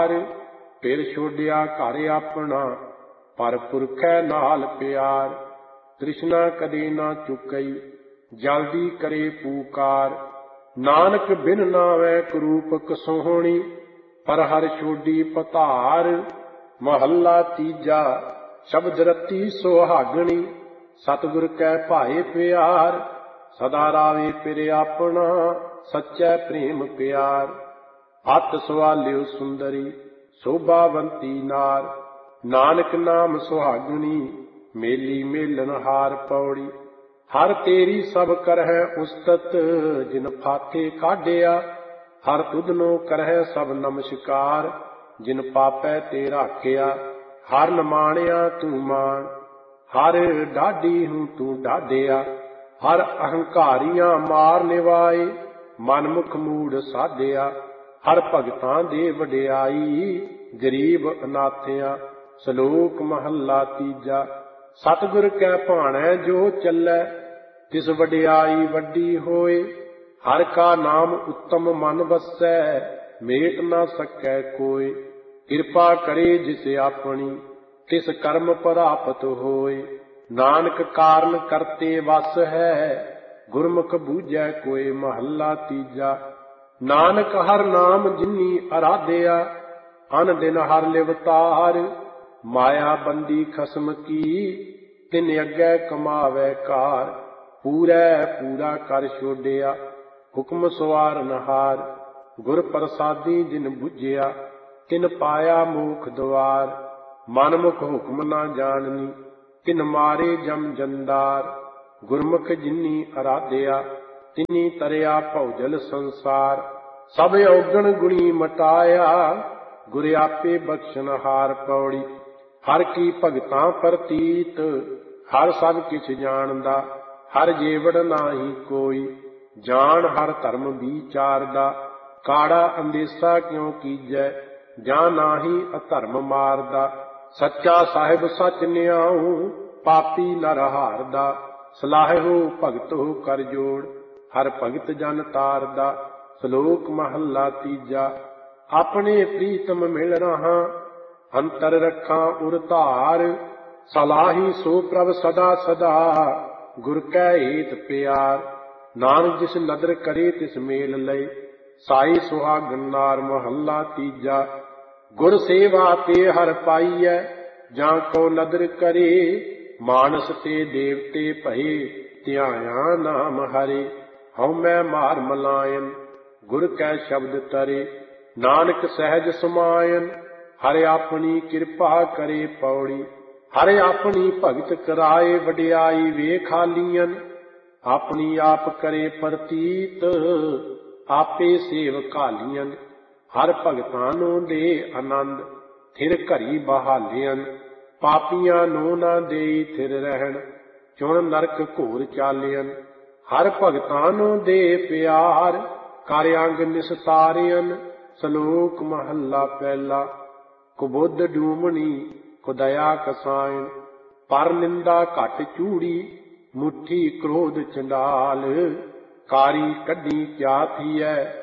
फिर छोड़िया घर अपना पर पुरखै नाल प्यार। तृष्णा कदे ना चुकई जल्दी करे पुकार। नानक बिन नावै करूप कसोहणी पर हर छोड़ी पतार। महला तीजा शब्द रती सुहागणी सतगुर कै भाए प्यार। सदा रावे फिर अपना सच्चै प्रेम प्यार। अत सवाल्यो सुंदरी शोभावंती नार। नानक नाम सुहागणी मेली मेलन हार पौड़ी। हर तेरी सब करहै उस्तत जिन फाथे काढ़िया। हर तुधनो करहै सब नमस्कार जिन पापै ते राखिया। हर नमाणिया तू मान हर डाढी हूँ तू डाढिया। हर अहंकारियां मार निवाए मनमुख मूड साधिया। हर भगतां दे वडियाई गरीब अनाथिया। सलोक महला तीजा सतगुर कै भाणै जो चलै तिस वडियाई वड्डी होए। हर का नाम उत्तम मन बसै मेट ना सकै कोय। कृपा करे जिस अपनी तिस कर्म प्राप्त होए। नानक कारण करते वस है गुरमुख बूझै कोय। महला तीजा नानक हर नाम जिनी आराध्या अन दिन हर लिवतार। माया बंदी खसम की तिन अग्गै कमावै कार। पूरै पूरा कर छोड़िया हुक्म सवारन हार। गुर प्रसादी जिन बुझिया तिन पाया मोख द्वार। मनमुख हुक्म ना जाननी तिन मारे जम जंदार। गुरमुख जिनी आराध्या तिनी तरिया भौजल संसार। सब औगण गुणी मटाया गुर आपे बख्शन हार पौड़ी। हर की भगतां प्रतीत हर सब किछ जानदा। हर जेवड़ नाही कोई जान हर धर्म विचारदा। काड़ा अंदेसा क्यों कीजै जां नाही अधर्म मारदा। सच्चा साहिब सच न्याऊ पापी नर हारदा। सलाहियो भगत हो कर जोड़ हर भगत जन तारदा। सलोक महला तीजा अपने प्रीतम मिल रहा अंतर रखा उर धार। सलाही सो प्रभ सदा सदा गुर कै हेत प्यार। नानक जिस नदर करे तिस मेल लय साई सुहागन नार। महला तीजा गुर सेवा ते हर पाईऐ जां को नदर करे। मानस ते देवते भये ध्याया नाम हरे। हਉ मैं मार मलायन गुर कै शब्द तरे। नानक सहज समायन हर अपनी कृपा करे पौड़ी। हर अपनी भगत कराए वडियाई वेखालीयन। अपनी आप करे प्रतीत आपे सेव कालीयन। हर भगतां नो दे आनंद थिर घरी बहालियन। पापियां नो ना देई थिर रहन चुन नरक घोर चालियन। हर भगतां नो दे प्यार कर अंग निस्तारियन। सलोक महला पहला कुबुध डूमणी कुदया कसायन। पर निंदा घट चूड़ी मुट्ठी क्रोध चंडाल। कारी कढ़ी क्या थी है